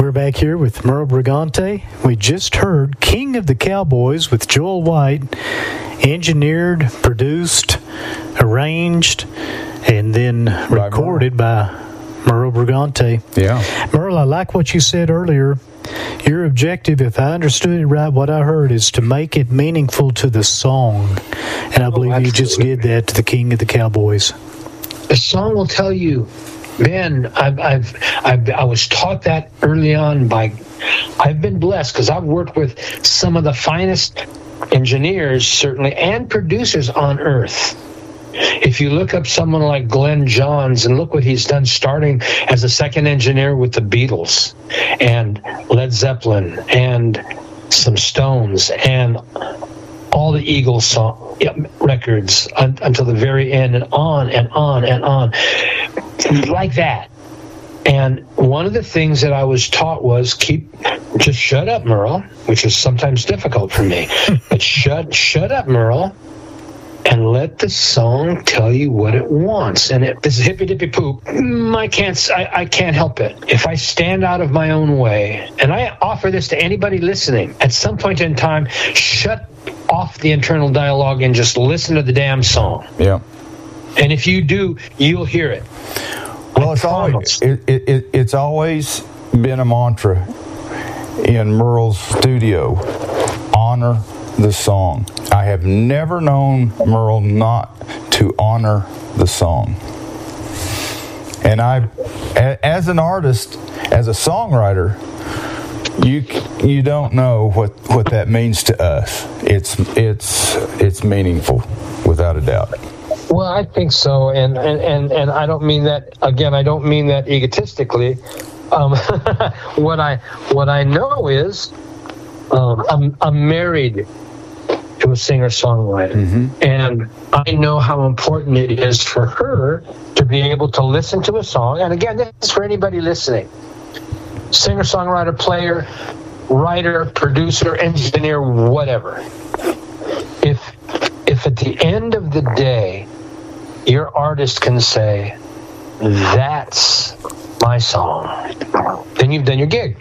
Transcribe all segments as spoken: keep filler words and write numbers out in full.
We're back here with Merle Brigante. We just heard King of the Cowboys with Joel White, engineered, produced, arranged, and then by recorded Merle. by Merle Brigante. Yeah. Merle, I like what you said earlier. Your objective, if I understood it right, what I heard is to make it meaningful to the song. And I believe oh, you just did that to the King of the Cowboys. The song will tell you, man, I've, I've, I've, I was taught that early on by, I've been blessed because I've worked with some of the finest engineers, certainly, and producers on earth. If you look up someone like Glenn Johns and look what he's done starting as a second engineer with the Beatles and Led Zeppelin and some Stones and all the Eagles song, records un, until the very end and on and on and on like that. And one of the things that I was taught was keep, just shut up, Merle, which is sometimes difficult for me. But shut, shut up, Merle, and let the song tell you what it wants. And if this is hippy dippy poop, I can't, I, I can't help it. If I stand out of my own way, and I offer this to anybody listening, at some point in time, shut off the internal dialogue and just listen to the damn song. Yeah. And if you do, you'll hear it. Well, it's always, it, it, it, it's always been a mantra in Merle's studio: honor the song. I have never known Merle not to honor the song. And I, as an artist, as a songwriter, you you don't know what, what that means to us. It's it's it's meaningful, without a doubt. Well, I think so, and and, and, and I don't mean that, again, I don't mean that egotistically. Um, what I what I know is um, I'm, I'm married to a singer-songwriter, mm-hmm. and I know how important it is for her to be able to listen to a song. And again, this is for anybody listening. Singer-songwriter, player, writer, producer, engineer, whatever. If if at the end of the day, your artist can say, that's my song, then you've done your gig.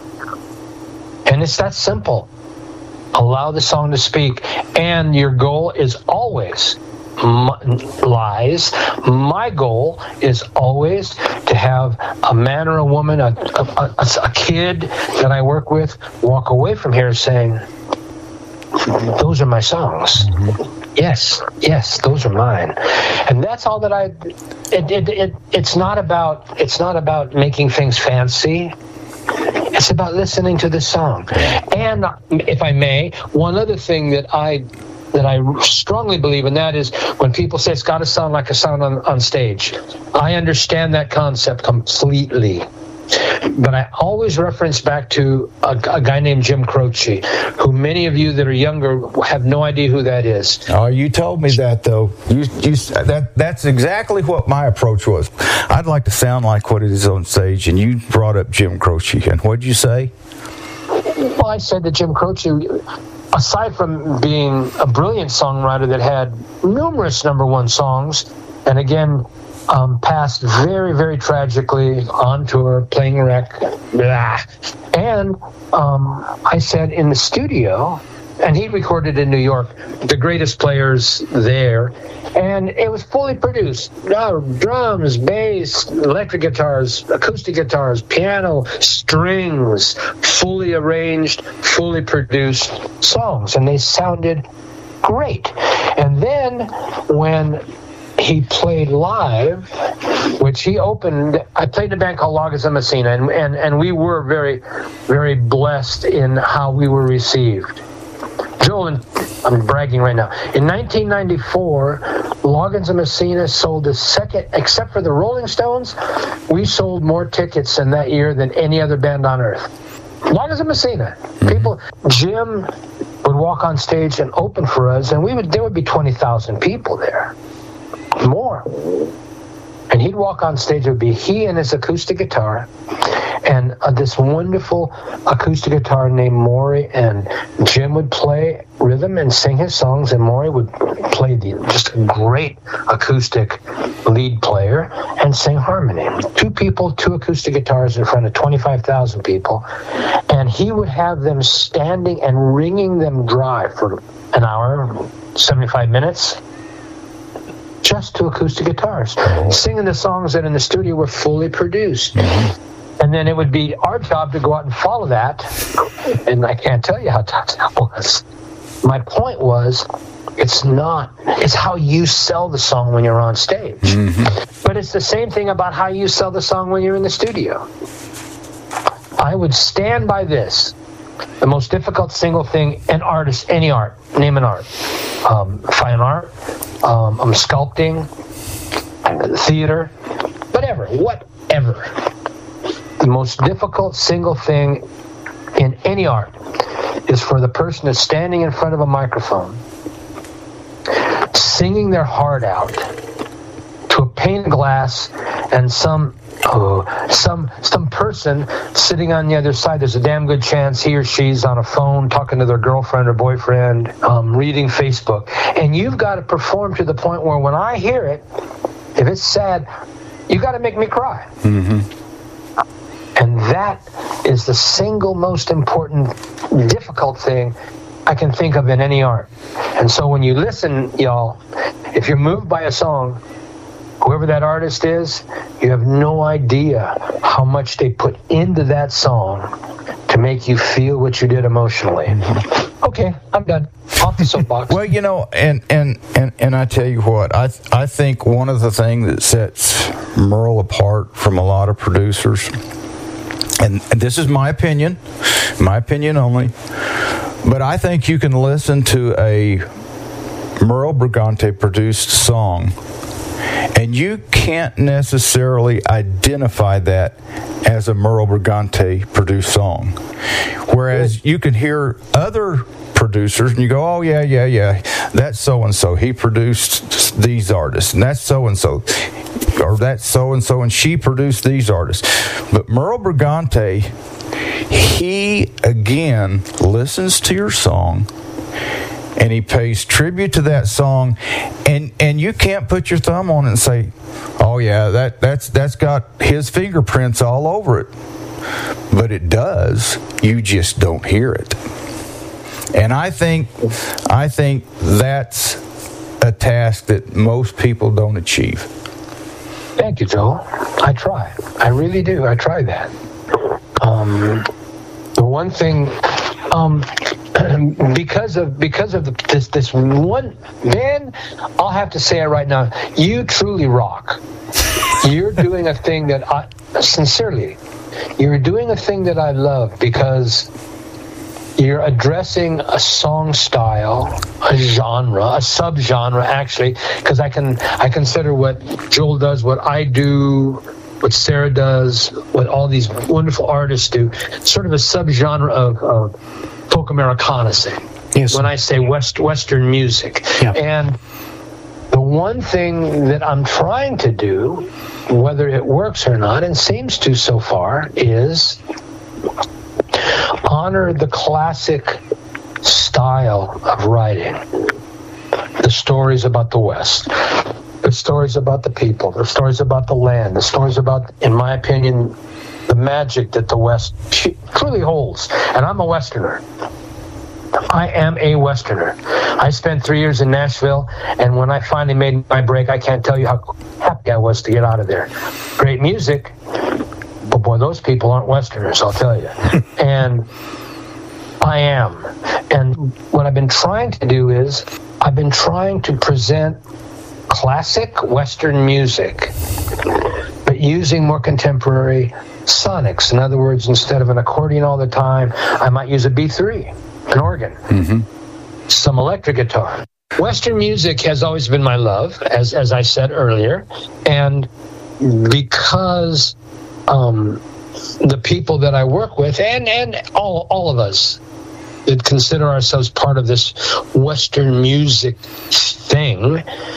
And it's that simple. Allow the song to speak. And your goal is always, my, lies, my goal is always to have a man or a woman, a, a, a, a kid that I work with, walk away from here saying, those are my songs. Mm-hmm. Yes, yes, those are mine. And that's all that I, it, it, it, it's not about, it's not about making things fancy. It's about listening to the song. And if I may, one other thing that I that I strongly believe in, that is when people say it's got to sound like a sound on, on stage. I understand that concept completely. But I always reference back to a, a guy named Jim Croce, who many of you that are younger have no idea who that is. Oh, you told me that, though. You, you, that That's exactly what my approach was. I'd like to sound like what it is on stage, and you brought up Jim Croce. And what did you say? Well, I said that Jim Croce, aside from being a brilliant songwriter that had numerous number one songs, and again, Um, passed very, very tragically on tour, playing wreck. Blah. And um, I said in the studio, and he recorded in New York, the greatest players there, and it was fully produced. No, drums, bass, electric guitars, acoustic guitars, piano, strings, fully arranged, fully produced songs, and they sounded great. And then when he played live, which he opened, I played in a band called Loggins and Messina, and, and, and we were very, very blessed in how we were received. Joel, and I'm bragging right now, in nineteen ninety-four, Loggins and Messina sold the second, except for the Rolling Stones, we sold more tickets in that year than any other band on earth. Loggins and Messina. People, Jim would walk on stage and open for us, and we would there would be twenty thousand people there. More. And he'd walk on stage, it would be he and his acoustic guitar, and uh, this wonderful acoustic guitar named Maury, and Jim would play rhythm and sing his songs, and Maury would play the just a great acoustic lead player and sing harmony. Two people, two acoustic guitars in front of twenty-five thousand people, and he would have them standing and wringing them dry for an hour, seventy-five minutes, just two acoustic guitars, oh. singing the songs that in the studio were fully produced. Mm-hmm. And then it would be our job to go out and follow that, and I can't tell you how tough that was. My point was, it's not, it's how you sell the song when you're on stage. Mm-hmm. But it's the same thing about how you sell the song when you're in the studio. I would stand by this. The most difficult single thing, an artist, any art, name an art. Um, fine art, um, I'm sculpting, theater, whatever, whatever. The most difficult single thing in any art is for the person that's standing in front of a microphone, singing their heart out to a pane of glass, and some oh, some some person sitting on the other side. There's a damn good chance he or she's on a phone talking to their girlfriend or boyfriend, um, reading Facebook, and you've got to perform to the point where when I hear it, if it's sad, you got to make me cry. Mm-hmm. And that is the single most important, difficult thing I can think of in any art. And so when you listen, y'all, if you're moved by a song, whoever that artist is, you have no idea how much they put into that song to make you feel what you did emotionally. Okay, I'm done. Off the soapbox. Well, you know, and, and, and, and I tell you what, I I think one of the things that sets Merle apart from a lot of producers, and this is my opinion, my opinion only, but I think you can listen to a Merle Brigante produced song and you can't necessarily identify that as a Merle Brigante produced song. Whereas you can hear other producers and you go, oh, yeah, yeah, yeah, that's so-and-so. He produced these artists, and that's so-and-so. Or that's so-and-so, and she produced these artists. But Merle Brigante, he, again, listens to your song, and he pays tribute to that song, and, and you can't put your thumb on it and say, oh, yeah, that that's that's got his fingerprints all over it. But it does. You just don't hear it. And I think I think that's a task that most people don't achieve. Thank you, Joel. I try. I really do. I try that. Um, the one thing, um, because of because of the, this this one, man, I'll have to say it right now. You truly rock. You're doing a thing that I sincerely. You're doing a thing that I love because you're addressing a song style, a genre, a subgenre, actually, because I can I consider what Joel does, what I do, what Sarah does, what all these wonderful artists do, sort of a subgenre of, of folk Americana sing. Yes. When I say West Western music. Yeah. And the one thing that I'm trying to do, whether it works or not, and seems to so far, is honor the classic style of writing. The stories about the West, the stories about the people, the stories about the land, the stories about, in my opinion, the magic that the West truly holds. And I'm a Westerner. I am a Westerner. I spent three years in Nashville, and when I finally made my break, I can't tell you how happy I was to get out of there. Great music, but boy, those people aren't Westerners, I'll tell you. And I am. And what I've been trying to do is, I've been trying to present classic Western music, but using more contemporary sonics. In other words, instead of an accordion all the time, I might use a B three, an organ, mm-hmm. some electric guitar. Western music has always been my love, as as I said earlier, and because um, the people that I work with, and, and all all of us that consider ourselves part of this Western music thing,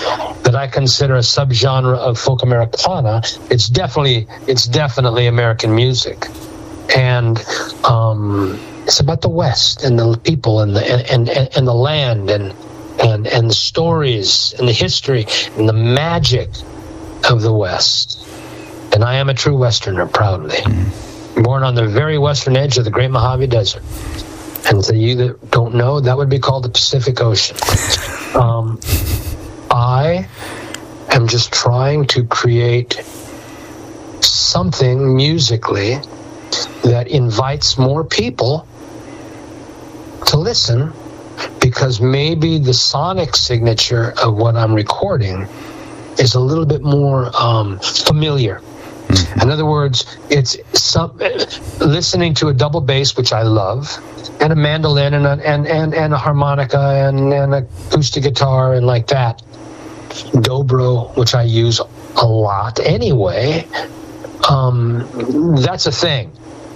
that I consider a subgenre of folk Americana, it's definitely it's definitely American music, and um, it's about the West and the people and the and and, and the land and and and the stories and the history and the magic of the West. And I am a true Westerner, proudly. Mm. Born on the very western edge of the Great Mojave Desert. And to you that don't know, that would be called the Pacific Ocean. Um, I am just trying to create something musically that invites more people to listen, because maybe the sonic signature of what I'm recording is a little bit more um, familiar. Mm-hmm. In other words, it's some, listening to a double bass, which I love, and a mandolin and a, and, and, and a harmonica and, and an acoustic guitar and like that. Dobro, which I use a lot anyway, um, that's a thing.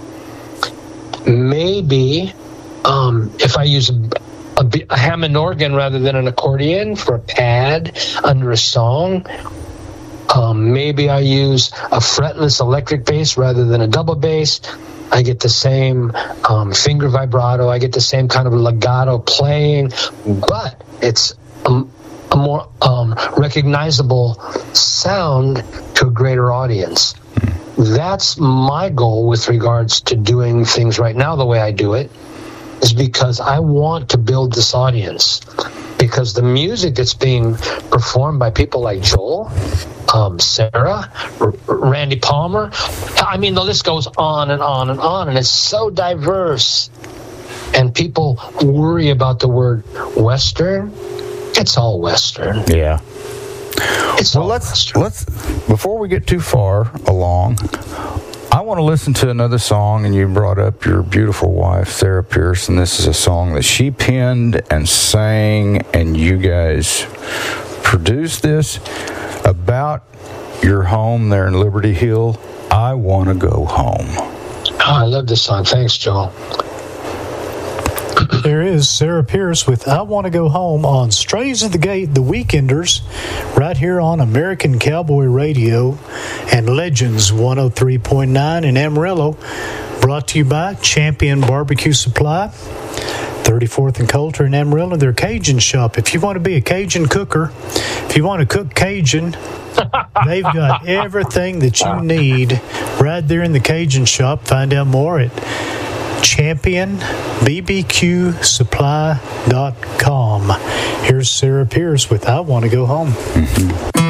Maybe um, if I use a, a, a Hammond organ rather than an accordion for a pad under a song, um, maybe I use a fretless electric bass rather than a double bass, I get the same um, finger vibrato, I get the same kind of legato playing, but it's a, a more um, recognizable sound to a greater audience. That's my goal with regards to doing things right now the way I do it, is because I want to build this audience. Because the music that's being performed by people like Joel, um, Sarah, R- Randy Palmer, I mean, the list goes on and on and on, and it's so diverse. And people worry about the word Western. It's all Western. Yeah. It's well, all let's Western. let's before we get too far along, I want to listen to another song, and you brought up your beautiful wife, Sarah Pierce, and this is a song that she penned and sang, and you guys produced this, about your home there in Liberty Hill. I Want to Go Home. Oh, I love this song. Thanks, Joel. There is Sarah Pierce with I Want to Go Home on Strays of the Gate, the Weekenders, right here on American Cowboy Radio and Legends one oh three point nine in Amarillo. Brought to you by Champion Barbecue Supply, thirty-fourth and Coulter in Amarillo. Their Cajun shop. If you want to be a Cajun cooker, if you want to cook Cajun, they've got everything that you need right there in the Cajun shop. Find out more at champion b b q supply dot com. Here's Sarah Pierce with I Want to Go Home. Mm-hmm.